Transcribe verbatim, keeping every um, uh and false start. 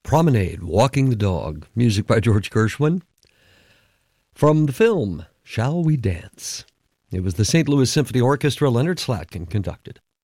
Promenade, Walking the Dog, music by George Gershwin. From the film, Shall We Dance? It was the Saint Louis Symphony Orchestra, Leonard Slatkin conducted.